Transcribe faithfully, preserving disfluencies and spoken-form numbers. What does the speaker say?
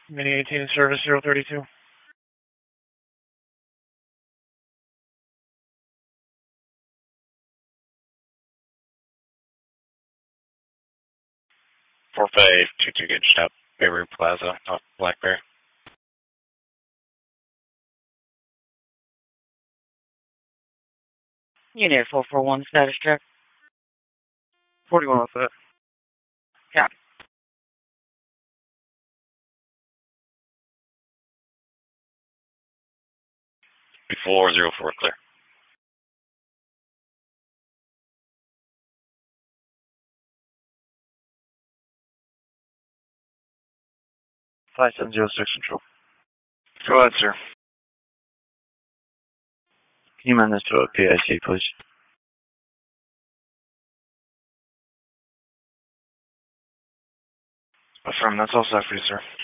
Mini eighteen in service, zero thirty-two. four five two two, good shot. Bayberry Plaza, off Blackberry. Unit four four one, status check. forty-one off that. Copy. four zero four, clear. five seven zero six, control. Go ahead, sir. Can you man this to a P I C, please? Affirm, that's all set for you, sir.